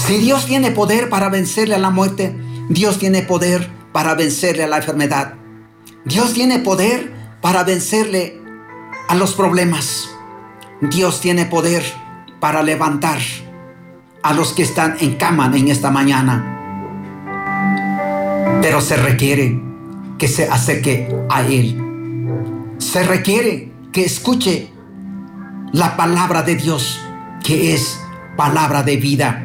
Si Dios tiene poder para vencerle a la muerte, Dios tiene poder para vencerle a la enfermedad. Dios tiene poder para vencerle a los problemas. Dios tiene poder para levantar a los que están en cama en esta mañana. Pero se requiere que se acerque a Él. Se requiere que escuche la palabra de Dios, que es palabra de vida.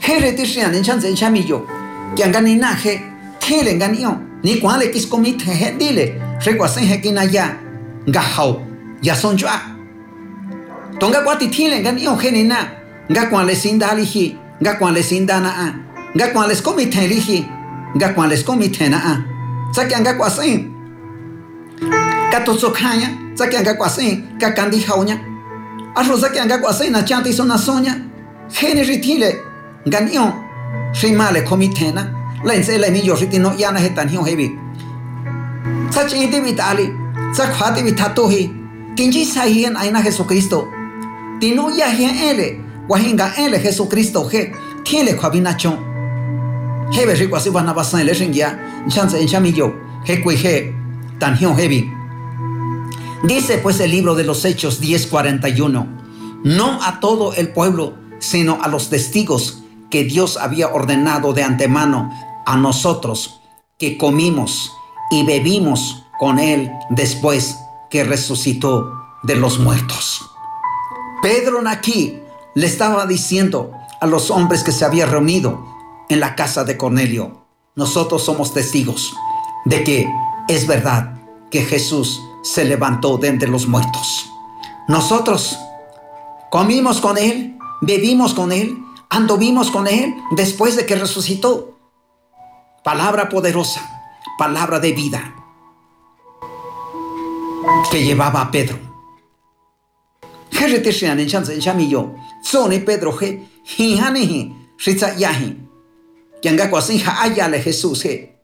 Ni cuál X comité dile, recuasen que ya gahau ya son yo. Tonga cuati tienen ganio genina, ga cuál es indalihi, ga cuál es indana, ga cuál es comité lihi, ga cuál es comité na. Sakian ga cuasen, catosokanya, sakian ga cuasen, cacandi jauña. Arroza que anga cuasen na chanti son na soña, generitile, ganio, rimale comitena. La ensela mi yorritino yana hetanio heavy. Such individually, Zakhati vitatohi, Tinji Sahian Aina Jesucristo. Tino Yahia Ele, Wahinga Ele Jesucristo he, Tiele Quabinacho. Hebe Riquasivana Basan Leshingia, Chance en Chamillo, Heque, Tanjo heavy. Dice pues el libro de los Hechos 10:41, no a todo el pueblo, sino a los testigos que Dios había ordenado de antemano a nosotros, que comimos y bebimos con Él después que resucitó de los muertos. Pedro aquí le estaba diciendo a los hombres que se habían reunido en la casa de Cornelio, nosotros somos testigos de que es verdad que Jesús se levantó de entre los muertos. Nosotros comimos con Él, bebimos con Él, anduvimos con Él después de que resucitó. Palabra poderosa, palabra de vida que llevaba a Pedro. Pedro Jesús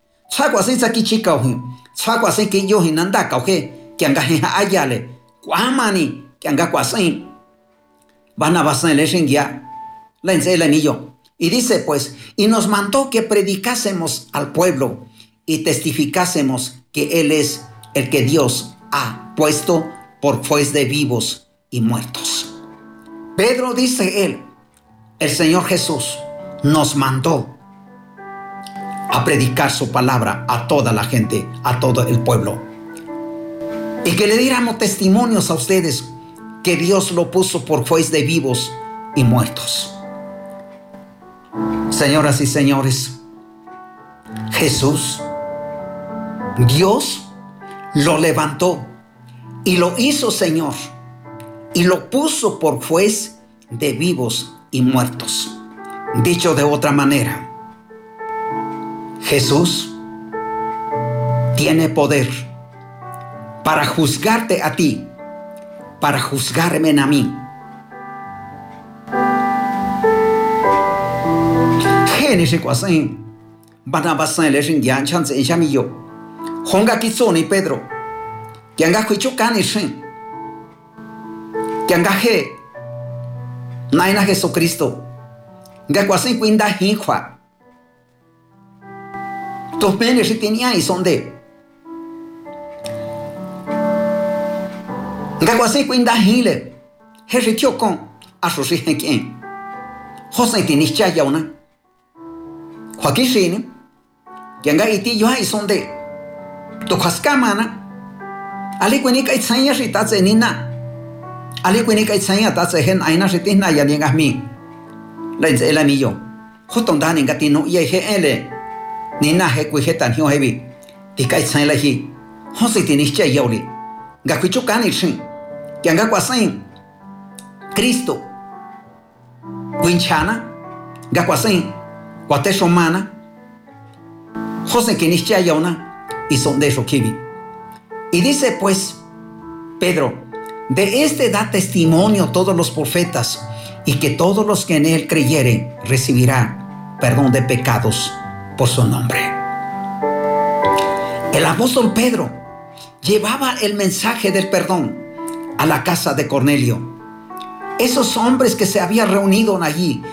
y dice pues, y nos mandó que predicásemos al pueblo y testificásemos que Él es el que Dios ha puesto por juez de vivos y muertos. Pedro dice él, el Señor Jesús nos mandó a predicar su palabra a toda la gente, a todo el pueblo. Y que le diéramos testimonios a ustedes que Dios lo puso por juez de vivos y muertos. Señoras y señores, Jesús, Dios lo levantó y lo hizo Señor y lo puso por juez de vivos y muertos. Dicho de otra manera, Jesús tiene poder para juzgarte a ti, para juzgarme a mí. Honga Kizoni Pedro, que anga Huichukani Shin, que anga He, Naina Jesucristo, Gaquasin Quinda Hinqua. Tus menes y tenía y son de Gaquasin Quinda Hile, Henry Kyokon, Asushi Henkin, Jose Tinisha Yauna, Joaquín Shin, que anga iti yo y son de tu Haskamana, Ali Quinica Itzania Ritats Nina, Ali Quinica Itzania Tats Hen Aina Ritina Yaningas me. Lens Elamillo, Hoton Daning Gatino Ye Nina Hequihetan Hio Heavy, Tika Itzania He, Hositinisha Yoli, Gaquichucani Shin, Yangaquasin, Cristo, Quinchana, Gaquasin, Quateshomana, Jose Kinisha Yauna. Y son de Rokibi. Y dice pues Pedro, de este da testimonio todos los profetas, y que todos los que en él creyeren recibirán perdón de pecados por su nombre. El apóstol Pedro llevaba el mensaje del perdón a la casa de Cornelio. Esos hombres que se habían reunido allí